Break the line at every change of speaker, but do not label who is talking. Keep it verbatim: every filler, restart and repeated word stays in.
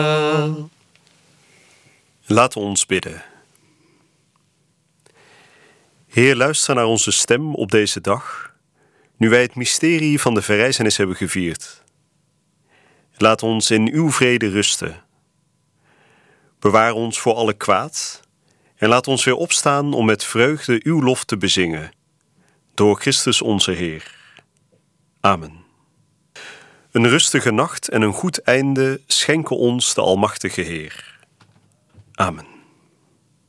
Laten we ons bidden. Heer, luister naar onze stem op deze dag, nu wij het mysterie van de verrijzenis hebben gevierd. Laat ons in uw vrede rusten. Bewaar ons voor alle kwaad en laat ons weer opstaan om met vreugde uw lof te bezingen. Door Christus onze Heer. Amen. Een rustige nacht en een goed einde schenken ons de Almachtige Heer. Amen.